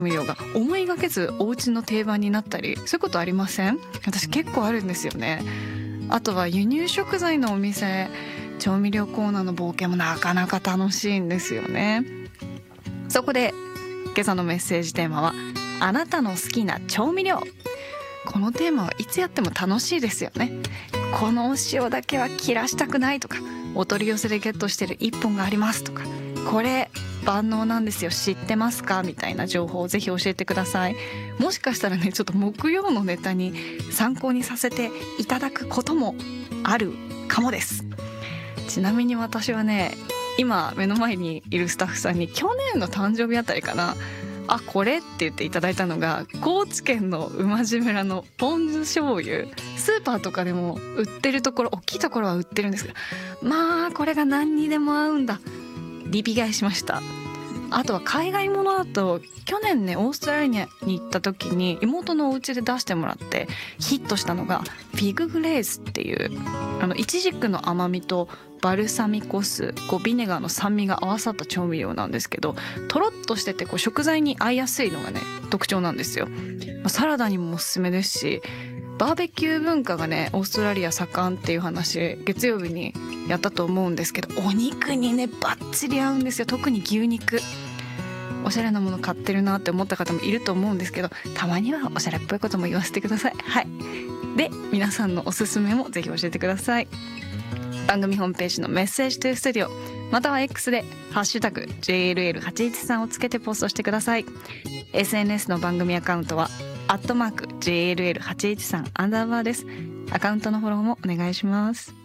味料が思いがけずお家の定番になったり、そういうことありません？私結構あるんですよね。あとは輸入食材のお店、調味料コーナーの冒険もなかなか楽しいんですよね。そこで今朝のメッセージテーマは、あなたの好きな調味料。このテーマはいつやっても楽しいですよね。このお塩だけは切らしたくないとか、お取り寄せでゲットしてる1本がありますとか、これ万能なんですよ知ってますかみたいな情報をぜひ教えてください。もしかしたらね、ちょっと木曜のネタに参考にさせていただくこともあるかもです。ちなみに私はね、今目の前にいるスタッフさんに去年の誕生日あたりかな、これって言っていただいたのが、高知県の馬路村のポン酢醤油。スーパーとかでも売ってるところ、大きいところは売ってるんですけど、これが何にでも合うんだ。リピ買いしました。あとは海外ものだと、去年ねオーストラリアに行った時に妹のお家で出してもらってヒットしたのがフィググレーズっていう、イチジクの甘みとバルサミコ酢、ビネガーの酸味が合わさった調味料なんですけど、とろっとしてて食材に合いやすいのがね特徴なんですよ。サラダにもおすすめですし、バーベキュー文化がねオーストラリア盛んっていう話、月曜日にやったと思うんですけど、お肉にねバッチリ合うんですよ。特に牛肉。おしゃれなもの買ってるなって思った方もいると思うんですけど、たまにはおしゃれっぽいことも言わせてください。はい。で、皆さんのおすすめもぜひ教えてください。番組ホームページのメッセージトゥースタジオ、または X でハッシュタグ JLL813 をつけてポストしてください。 SNS の番組アカウントは@JLL813 アンダーバーです。アカウントのフォローもお願いします。